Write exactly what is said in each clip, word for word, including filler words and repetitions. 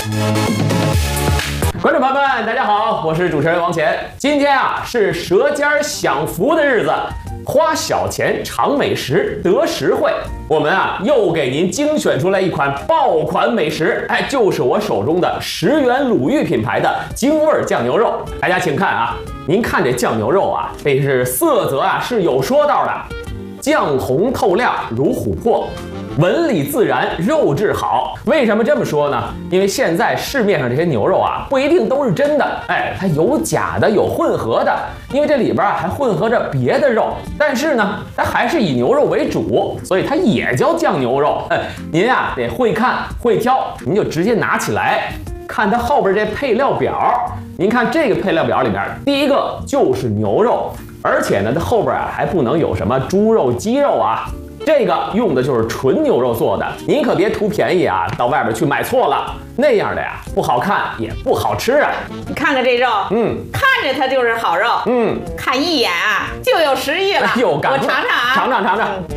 观众朋友们，大家好，我是主持人王乾。今天啊是舌尖享福的日子，花小钱尝美食得实惠。我们啊又给您精选出来一款爆款美食，哎，就是我手中的十元鲁豫品牌的京味酱牛肉。大家请看啊，您看这酱牛肉啊，这是色泽啊是有说道的，酱红透亮如琥珀。纹理自然，肉质好。为什么这么说呢？因为现在市面上这些牛肉啊，不一定都是真的，哎，它有假的，有混合的。因为这里边啊还混合着别的肉，但是呢，它还是以牛肉为主，所以它也叫酱牛肉。哎，您啊得会看会挑，您就直接拿起来看它后边这配料表。您看这个配料表里面，第一个就是牛肉，而且呢，它后边啊还不能有什么猪肉、鸡肉啊。这个用的就是纯牛肉做的，您可别图便宜啊，到外边去买错了，那样的呀不好看也不好吃啊。 你看看这肉，嗯，看着它就是好肉，嗯，看一眼啊就有食欲了。 哎呦， 我尝尝啊， 尝尝尝尝。嗯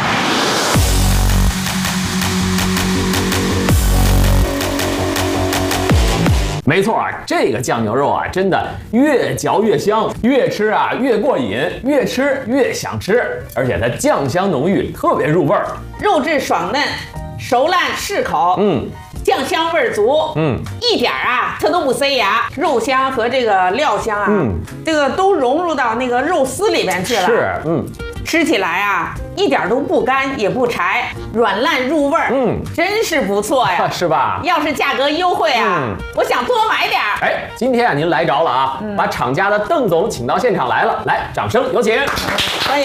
没错啊，这个酱牛肉啊，真的越嚼越香，越吃啊越过瘾，越吃越想吃，而且它酱香浓郁，特别入味儿， 肉质爽嫩，熟烂适口，嗯，酱香味儿足，嗯，一点啊它都不塞牙，肉香和这个料香啊，嗯，这个都融入到那个肉丝里面去了， 是，嗯。 吃起来啊，一点都不干也不柴，软烂入味儿，嗯，真是不错呀， 是吧？ 要是价格优惠啊，嗯、我想多买点儿。 哎，今天啊您来着了啊，嗯、把厂家的邓总请到现场来了，来，掌声有请， 欢迎。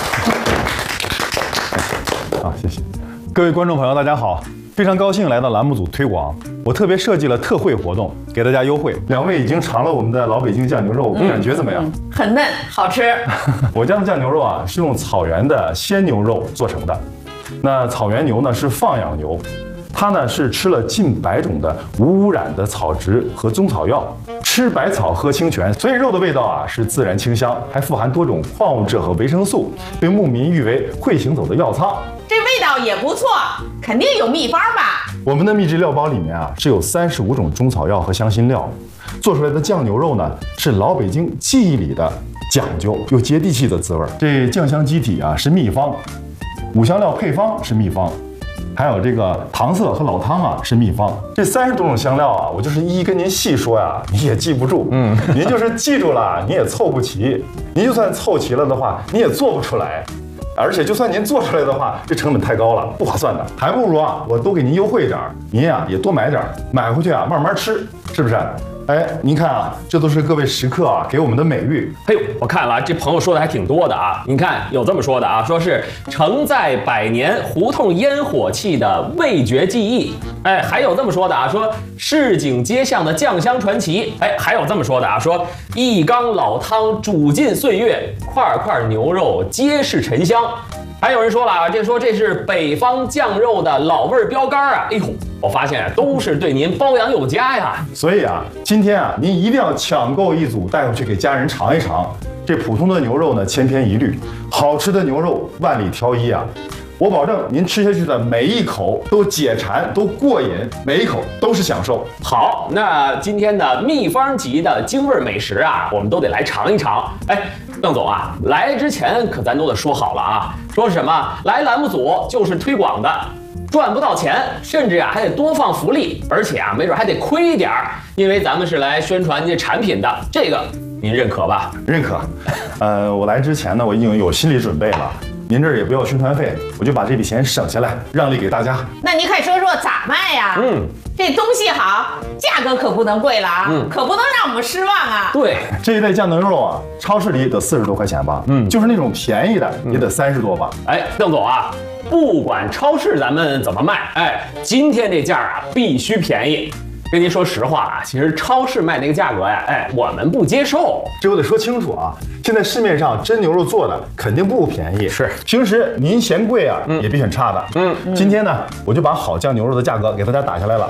好，谢谢各位观众朋友，大家好。非常高兴来到栏目组推广，我特别设计了特惠活动，给大家优惠。两位已经尝了我们的老北京酱牛肉，嗯、感觉怎么样？嗯、 很嫩，好吃。 我家的酱牛肉啊，是用草原的鲜牛肉做成的。那草原牛呢是放养牛，它呢是吃了近百种的无污染的草植和中草药，吃百草喝清泉，所以肉的味道啊是自然清香，还富含多种矿物质和维生素，被牧民誉为会行走的药仓。 这味道也不错，肯定有秘方吧？ 我们的秘制料包里面啊是有三十五种中草药和香辛料，做出来的酱牛肉呢是老北京记忆里的讲究又接地气的滋味。这酱香基底啊是秘方，五香料配方是秘方，还有这个糖色和老汤啊是秘方。这三十多种香料啊，我就是一一跟您细说呀，你也记不住。嗯，您就是记住了，你也凑不齐。您就算凑齐了的话，你也做不出来。而且就算您做出来的话，这成本太高了，不划算的，还不如啊，我多给您优惠一点，您呀、啊、也多买点，买回去啊慢慢吃，是不是？哎，您看啊，这都是各位食客啊给我们的美誉。 哎呦，我看了，这朋友说的还挺多的啊。您看有这么说的啊，说是承载百年胡同烟火气的味觉记忆。哎，还有这么说的啊，说市井街巷的酱香传奇。哎，还有这么说的啊，说一缸老汤煮尽岁月，块块牛肉皆是沉香。还有人说了啊，这说这是北方酱肉的老味标杆啊！哎呦，我发现都是对您包养有加呀。 所以啊，今天啊，您一定要抢购一组带回去给家人尝一尝。这普通的牛肉呢，千篇一律；好吃的牛肉万里挑一啊！我保证您吃下去的每一口都解馋，都过瘾，每一口都是享受。 好，那今天的秘方级的京味美食啊，我们都得来尝一尝。哎，邓总啊，来之前可咱都得说好了啊，说是什么来栏目组就是推广的，赚不到钱，甚至啊还得多放福利，而且啊没准还得亏一点儿，因为咱们是来宣传这产品的，这个您认可吧？ 认可。呃，我来之前呢，我已经有心理准备了。您这儿也不要宣传费，我就把这笔钱省下来，让利给大家。 那您快说说咋卖呀？嗯，这东西好，价格可不能贵了啊，嗯，可不能让我们失望啊。 对， 这一袋酱牛肉啊，超市里得四十多块钱吧？嗯，就是那种便宜的也得三十多吧？ 哎，邓总啊，不管超市咱们怎么卖，哎，今天这价啊必须便宜。跟您说实话啊，其实超市卖那个价格呀，哎，我们不接受。 这我得说清楚啊，现在市面上真牛肉做的肯定不便宜， 是平时您嫌贵啊，嗯、也别选差的。嗯，今天呢，我就把好酱牛肉的价格给大家打下来了。